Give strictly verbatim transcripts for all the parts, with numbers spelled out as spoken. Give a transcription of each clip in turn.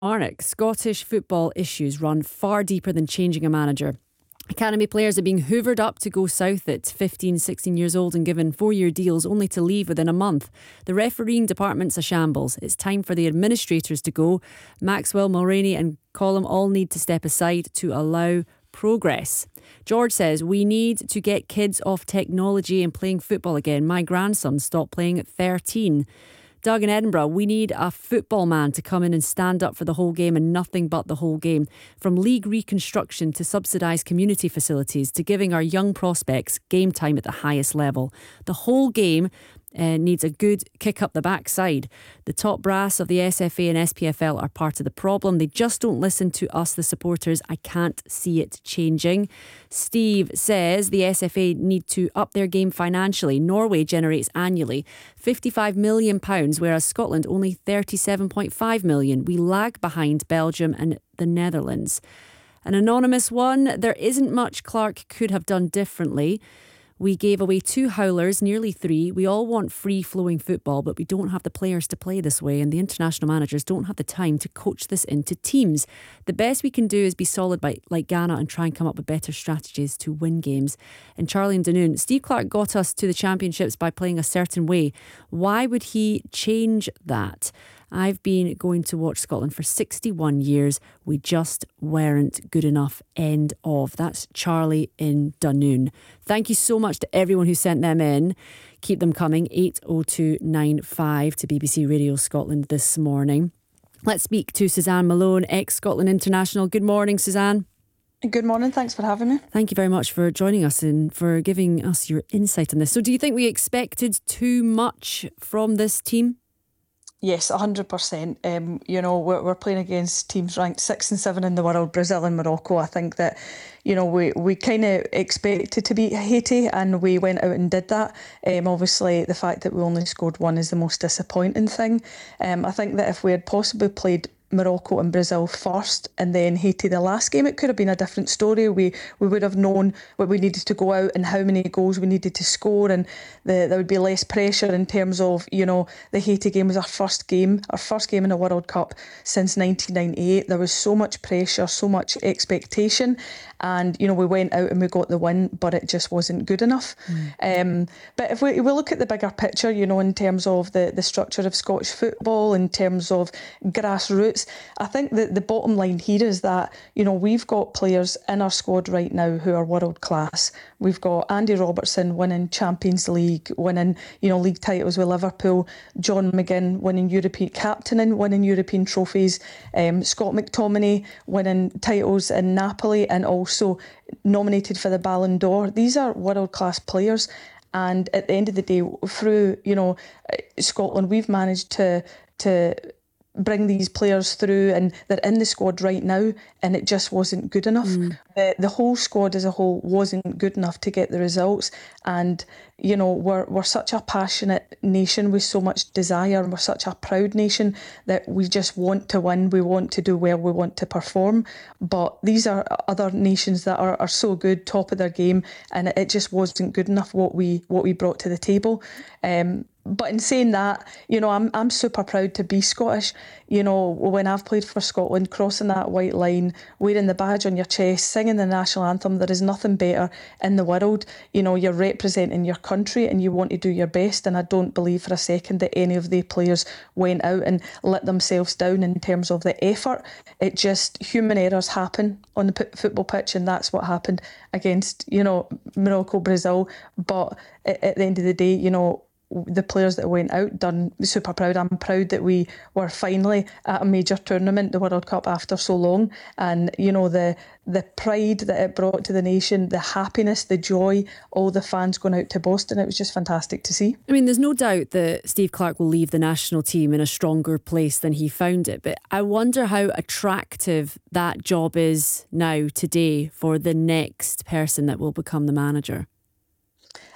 Arnick, Scottish football issues run far deeper than changing a manager. Academy players are being hoovered up to go south at fifteen, sixteen years old and given four-year deals only to leave within a month. The refereeing department's a shambles. It's time for the administrators to go. Maxwell, Mulroney and Collum all need to step aside to allow progress. George says, we need to get kids off technology and playing football again. My grandson stopped playing at thirteen. Doug in Edinburgh, we need a football man to come in and stand up for the whole game and nothing but the whole game. From league reconstruction to subsidised community facilities to giving our young prospects game time at the highest level. The whole game Uh, needs a good kick up the backside. The top brass of the S F A and S P F L are part of the problem. They just don't listen to us, the supporters. I can't see it changing. Steve says the S F A need to up their game financially. Norway generates annually fifty-five million pounds, whereas Scotland only thirty-seven point five million. We lag behind Belgium and the Netherlands. An anonymous one, there isn't much Clark could have done differently. We gave away two howlers, nearly three. We all want free-flowing football, but we don't have the players to play this way, and the international managers don't have the time to coach this into teams. The best we can do is be solid by, like Ghana and try and come up with better strategies to win games. And Charlie and Dunoon, Steve Clark got us to the championships by playing a certain way. Why would he change that? I've been going to watch Scotland for sixty-one years. We just weren't good enough. End of. That's Charlie in Dunoon. Thank you so much to everyone who sent them in. Keep them coming. eight oh two nine five to B B C Radio Scotland this morning. Let's speak to Suzanne Malone, ex-Scotland international. Good morning, Suzanne. Good morning. Thanks for having me. Thank you very much for joining us and for giving us your insight on this. So do you think we expected too much from this team? Yes, one hundred percent. Um, you know, we're, we're playing against teams ranked six and seven in the world, Brazil and Morocco. I think that, you know, we, we kind of expected to beat Haiti and we went out and did that. Um, obviously, the fact that we only scored one is the most disappointing thing. Um, I think that if we had possibly played Morocco and Brazil first and then Haiti the last game, it could have been a different story. We we would have known what we needed to go out and how many goals we needed to score, and the, there would be less pressure in terms of, you know, the Haiti game was our first game, our first game in a World Cup since nineteen ninety-eight. There was so much pressure, so much expectation, and, you know, we went out and we got the win, but it just wasn't good enough. Mm. Um, but if we, we look at the bigger picture, you know, in terms of the, the structure of Scottish football, in terms of grassroots, I think that the bottom line here is that, you know, we've got players in our squad right now who are world class. We've got Andy Robertson winning Champions League, winning, you know, league titles with Liverpool, John McGinn winning European captaining, winning European trophies, um, Scott McTominay winning titles in Napoli and also nominated for the Ballon d'Or. These are world class players. And at the end of the day, through, you know, Scotland, we've managed to to bring these players through and they're in the squad right now, and it just wasn't good enough. Mm. The the whole squad as a whole wasn't good enough to get the results, and you know, we're we're such a passionate nation with so much desire, and we're such a proud nation that we just want to win, we want to do well, we want to perform. But these are other nations that are, are so good, top of their game, and it, it just wasn't good enough what we what we brought to the table. Um, But in saying that, you know, I'm I'm super proud to be Scottish. You know, when I've played for Scotland, crossing that white line, wearing the badge on your chest, singing the national anthem, there is nothing better in the world. You know, you're representing your country and you want to do your best. And I don't believe for a second that any of the players went out and let themselves down in terms of the effort. It just, human errors happen on the p- football pitch, and that's what happened against, you know, Morocco, Brazil. But at, at the end of the day, you know, the players that went out done super proud. I'm proud that we were finally at a major tournament, the World Cup, after so long, and you know, the the pride that it brought to the nation, the happiness, the joy, all the fans going out to Boston, it was just fantastic to see. I mean, there's no doubt that Steve Clark will leave the national team in a stronger place than he found it, but I wonder how attractive that job is now today for the next person that will become the manager.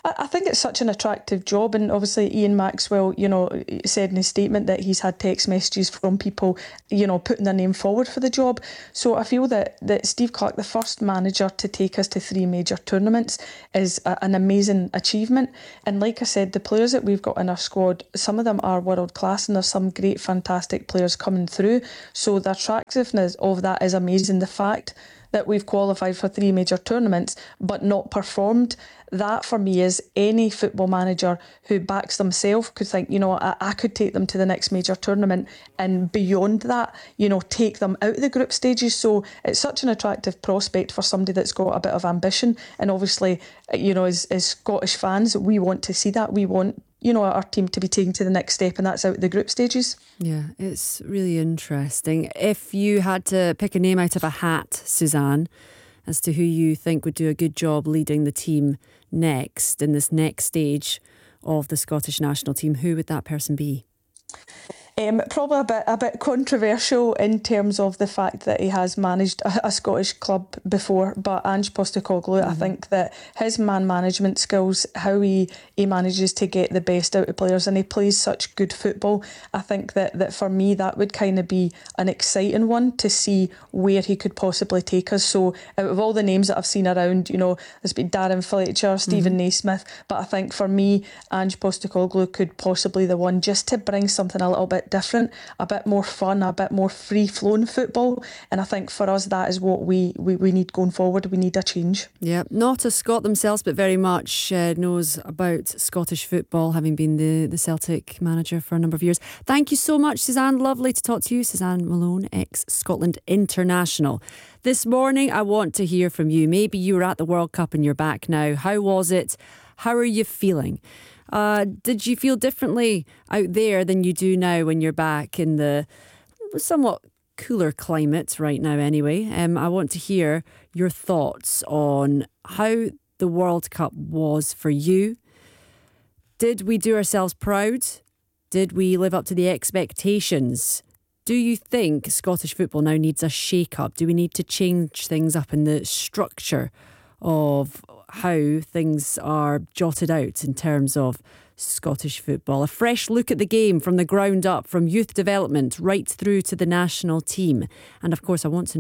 I think it's such an attractive job, and obviously Ian Maxwell, you know, said in his statement that he's had text messages from people, you know, putting their name forward for the job. So I feel that, that Steve Clarke, the first manager to take us to three major tournaments, is a, an amazing achievement. And like I said, the players that we've got in our squad, some of them are world class, and there's some great, fantastic players coming through. So the attractiveness of that is amazing. The fact that we've qualified for three major tournaments but not performed, that for me is any football manager who backs themselves could think, you know, I, I could take them to the next major tournament, and beyond that, you know, take them out of the group stages. So it's such an attractive prospect for somebody that's got a bit of ambition. And obviously, you know, as, as Scottish fans, we want to see that. We want, you know, our team to be taken to the next step, and that's out the group stages. Yeah, it's really interesting. If you had to pick a name out of a hat, Suzanne, as to who you think would do a good job leading the team next in this next stage of the Scottish national team, who would that person be? Um, probably a bit a bit controversial in terms of the fact that he has managed a, a Scottish club before, but Ange Postecoglou, mm-hmm. I think that his man management skills, how he, he manages to get the best out of players, and he plays such good football, I think that, that for me that would kind of be an exciting one to see where he could possibly take us. So out of all the names that I've seen around, you know, there's been Darren Fletcher, Stephen mm-hmm. Naismith, but I think for me Ange Postecoglou could possibly be the one just to bring something a little bit different, a bit more fun, a bit more free-flowing football. And I think for us that is what we, we, we need going forward. We need a change. Yeah, not a Scot themselves, but very much uh, knows about Scottish football, having been the, the Celtic manager for a number of years. Thank you so much, Suzanne. Lovely to talk to you. Suzanne Malone, ex-Scotland international. This morning I want to hear from you. Maybe you were at the World Cup and you're back now. How was it? How are you feeling? Uh, did you feel differently out there than you do now when you're back in the somewhat cooler climate right now anyway? Um, I want to hear your thoughts on how the World Cup was for you. Did we do ourselves proud? Did we live up to the expectations? Do you think Scottish football now needs a shake-up? Do we need to change things up in the structure of how things are jotted out in terms of Scottish football? A fresh look at the game from the ground up, from youth development right through to the national team. And of course I want to